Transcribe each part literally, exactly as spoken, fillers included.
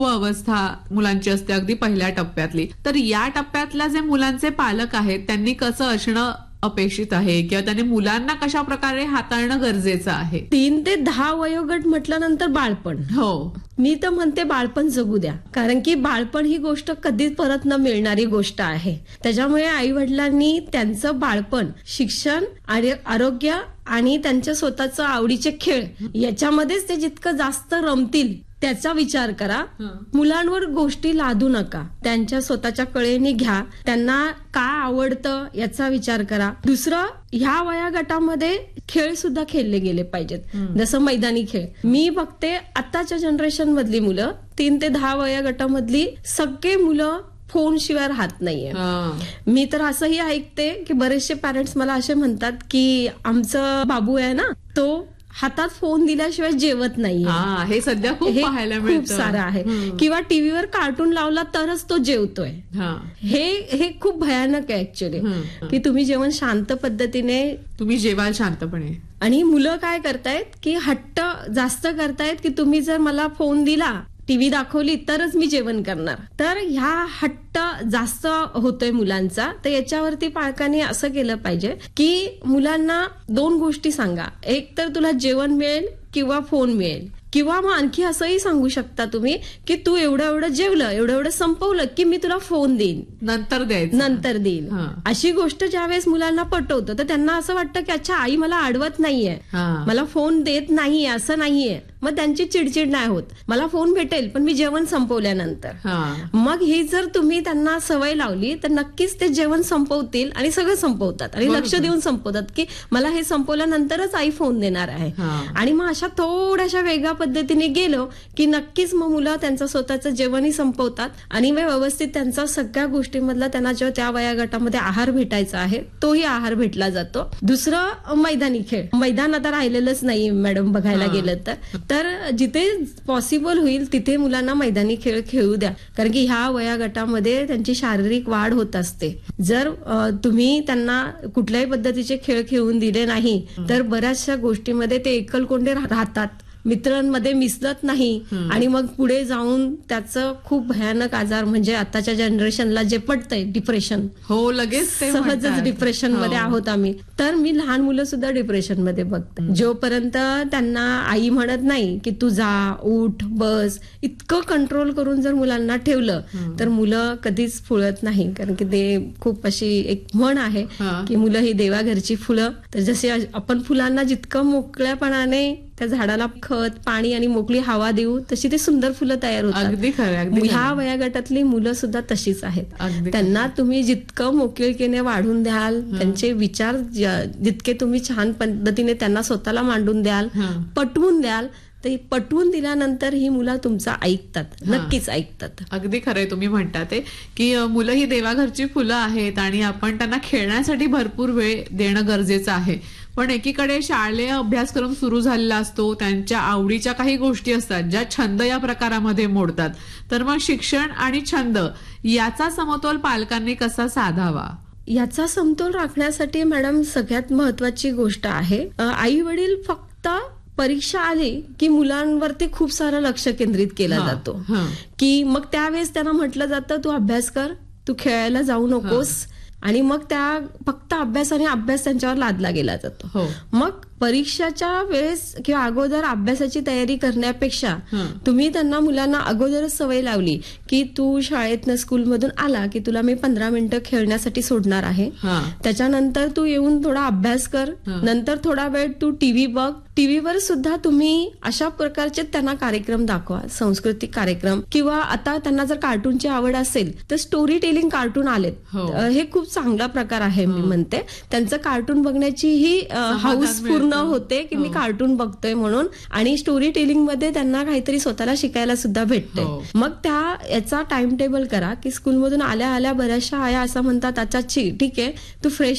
अवस्था मुलांची असते अगदी पहिल्या टप्प्यातली. तर या टप्प्यातल्या जे मुलांचे पालक आहेत त्यांनी कसं असणं अपेक्षित आहे किंवा त्यांनी मुलांना कशा प्रकारे हाताळणं गरजेचं आहे? तीन ते दहा वयोगट म्हटल्यानंतर बाळपण. हो, मी तर म्हणते बाळपण जगू द्या, कारण की बाळपण ही गोष्ट कधीच परत न मिळणारी गोष्ट आहे. त्याच्यामुळे आई वडिलांनी त्यांचं बाळपण शिक्षण, आरोग्य आणि त्यांच्या स्वतःचं आवडीचे खेळ याच्यामध्येच ते जितकं जास्त रमतील त्याचा विचार करा. मुलांवर गोष्टी लादू नका, त्यांच्या स्वतःच्या कळेने घ्या. त्यांना काय आवडतं याचा विचार करा. दुसरं, ह्या वया गटामध्ये खेळ सुद्धा खेळले गेले पाहिजेत, जसं मैदानी खेळ. मी बघते आताच्या जनरेशन मधली मुलं, तीन ते दहा वया गटामधली सगळे मुलं फोन शिवाय राहत नाहीये. मी तर असंही ऐकते की बरेचसे पॅरेंट्स मला असे म्हणतात की आमचं बाबू आहे ना, तो हातात फोन दिल्याशिवाय जेवत नाहीये. हे सध्या खूप पाहायला मिळतं. खूप सारं आहे. किंवा टीव्हीवर कार्टून लावला तरच तो जेवतोय. हे हे खूप भयानक आहे ऍक्च्युअली, की तुम्ही जेवण शांत पद्धतीने तुम्ही जेवाल शांतपणे. आणि मुलं काय करतायत की हट्ट जास्त करतायत की तुम्ही जर मला फोन दिला, टीव्ही दाखवली तरच मी जेवण करणार. तर ह्या हट्ट जास्त होतोय मुलांचा. तर याच्यावरती पालकांनी असं केलं पाहिजे की मुलांना दोन गोष्टी सांगा, एक तर तुला जेवण मिळेल किंवा फोन मिळेल. किंवा मग आणखी असंही सांगू शकता तुम्ही की तू एवढं एवढं जेवलं, एवढं एवढं संपवलं की मी तुला फोन देईन, नंतर द्यायचं, नंतर देईन. अशी गोष्ट ज्यावेळेस मुलांना पटवतं तर त्यांना असं वाटतं की अच्छा आई मला अडवत नाहीये, मला फोन देत नाहीये, असं नाहीये. मग त्यांची चिडचिड नाही होत. मला फोन भेटेल पण मी जेवण संपवल्यानंतर. मग ही जर तुम्ही त्यांना सवय लावली तर नक्कीच ते जेवण संपवतील आणि सगळं संपवतात आणि लक्ष देऊन संपवतात की मला हे संपवल्यानंतरच आई फोन देणार आहे. आणि मग अशा थोड्याशा वेगळ्या पद्धतीने गेलो की नक्कीच मग मुलं त्यांचं स्वतःचं जेवणही संपवतात आणि मग व्यवस्थित त्यांचा सगळ्या गोष्टींमधला त्यांना जेव्हा त्या वया गटामध्ये आहार भेटायचा आहे तोही आहार भेटला जातो. दुसरं, मैदानी खेळ. मैदान आता राहिलेलंच नाही मॅडम बघायला गेलं तर. तर जिथे पॉसिबल होईल तिथे मुलांना मैदानी खेळ खेळू द्या, कारण की ह्या वया गटामध्ये त्यांची शारीरिक वाढ होत असते. जर तुम्ही त्यांना कुठल्याही पद्धतीचे खेळ खेळून दिले नाही तर बऱ्याचशा गोष्टीमध्ये ते एकलकोंडे राहतात, मित्रांमध्ये मिसळत नाही आणि मग पुढे जाऊन त्याचं खूप भयानक आजार म्हणजे आताच्या जनरेशनला जे पडतंय डिप्रेशन. हो, लगेच सहजच डिप्रेशन मध्ये आहोत आम्ही. तर मी लहान मुलं सुद्धा डिप्रेशन मध्ये बघते. जोपर्यंत त्यांना आई म्हणत नाही की तू जा, उठ, बस, इतकं कंट्रोल करून जर मुलांना ठेवलं तर मुलं कधीच फुलत नाही. कारण की ते खूप अशी एक म्हण आहे की मुलं ही देवाघरची फुलं. तर जसे आपण फुलांना जितकं मोकळ्यापणाने त्या झाडाला खत, पाणी आणि मोकळी हवा देऊ तशी ते सुंदर फुलं तयार होतात. अगदी खरं. ह्या वयागटातली मुलं सुद्धा तशीच आहेत. त्यांना तुम्ही जितकं मोकळीकेने वाढून द्याल, त्यांचे विचार जितके तुम्ही छान पद्धतीने त्यांना स्वतःला मांडून द्याल, पटवून द्याल, तर पटवून दिल्यानंतर ही मुलं तुमचं ऐकतात, नक्कीच ऐकतात. अगदी खरंय तुम्ही म्हणता ते की मुलं ही देवाघरची फुलं आहेत आणि आपण त्यांना खेळण्यासाठी भरपूर वेळ देणं गरजेचं आहे. पण एकीकडे शालेय अभ्यासक्रम सुरू झालेला असतो, त्यांच्या आवडीच्या काही गोष्टी असतात ज्या छंद या प्रकारामध्ये मोडतात. तर मग शिक्षण आणि छंद याचा समतोल पालकांनी कसा साधावा? याचा समतोल राखण्यासाठी मॅडम सगळ्यात महत्वाची गोष्ट आहे, आई वडील फक्त परीक्षा आली की मुलांवरती खूप सारं लक्ष केंद्रित केलं जातो की मग त्यावेळेस त्यांना म्हटलं जातं तू अभ्यास कर, तू खेळायला जाऊ नकोस, आणि मग त्या फक्त अभ्यास आणि अभ्यास त्यांच्यावर लादला गेला जातो. मग परीक्षाच्या वेळेस किंवा अगोदर अभ्यासाची तयारी करण्यापेक्षा तुम्ही त्यांना मुलांना अगोदरच सवय लावली की तू शाळेतनं स्कूलमधून आला की तुला मी पंधरा मिनिटं खेळण्यासाठी सोडणार आहे, त्याच्यानंतर तू येऊन थोडा अभ्यास कर, नंतर थोडा वेळ तू टीव्ही बघ. टीव्हीवर सुद्धा तुम्ही अशा प्रकारचे त्यांना कार्यक्रम दाखवा, सांस्कृतिक कार्यक्रम, किंवा आता त्यांना जर कार्टूनची आवड असेल तर स्टोरी टेलिंग कार्टून आलेत. हे खूप चांगला प्रकार आहे. मी म्हणते त्यांचं कार्टून बघण्याची ही हाऊस पूर्ण होते की मी कार्टून बघतोय म्हणून, आणि स्टोरी टेलिंग मध्ये त्यांना काहीतरी स्वतःला शिकायला सुद्धा भेटते. मग त्या याचा टाइम टेबल करा की स्कूलमधून आल्या आल्या बऱ्याचशा आया असं म्हणतात अच्छा ठीक आहे तू फ्रेश हो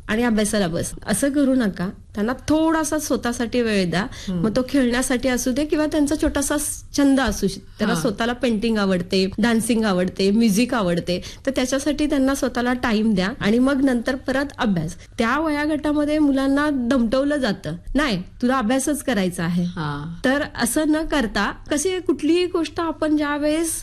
आणि अभ्यासाला बस, असं करू नका. त्यांना थोडासा स्वतःसाठी वेळ द्या. मग तो खेळण्यासाठी असू दे किंवा त्यांचा छोटासा छंद असू शकतो. त्याला स्वतःला पेंटिंग आवडते, डान्सिंग आवडते, म्युझिक आवडते, तर त्याच्यासाठी त्यांना स्वतःला टाइम द्या आणि मग नंतर परत अभ्यास. त्या वयागटामध्ये मुलांना दमटवलं जातं, नाही तुला अभ्यासच करायचा आहे. तर असं न करता कशी कुठलीही गोष्ट आपण ज्या वेळेस